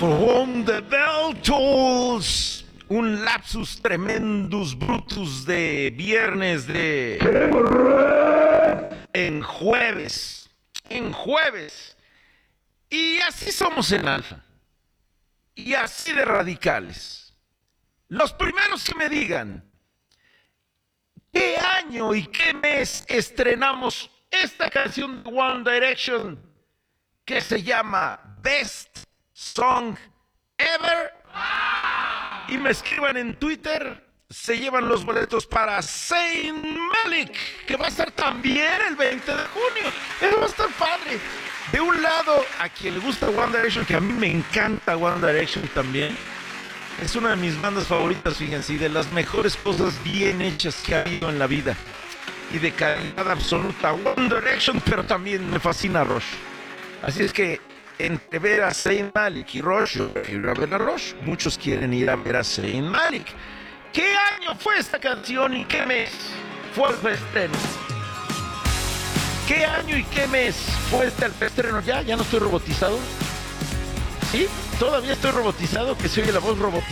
For whom the bell tolls. Un lapsus tremendus brutus de viernes de... En jueves. Y así somos en Alfa. Y así de radicales. Los primeros que me digan qué año y qué mes estrenamos esta canción de One Direction que se llama Best Song Ever y me escriban en Twitter, se llevan los boletos para Zayn Malik, que va a estar también el 20 de junio. Eso va a estar padre. De un lado, a quien le gusta One Direction, que a mí me encanta One Direction también, es una de mis bandas favoritas, fíjense, y de las mejores cosas bien hechas que ha habido en la vida. Y de calidad absoluta, One Direction, pero también me fascina Rush. Así es que, entre ver a Zayn Malik y Rush, yo quiero ir a ver a Rush. Muchos quieren ir a ver a Zayn Malik. ¿Qué año fue esta canción y qué mes fue el estreno? ¿Qué año y qué mes fue el estreno? ¿Ya no estoy robotizado? ¿Sí? ¿Todavía estoy robotizado? ¿Que se oye la voz robotizada?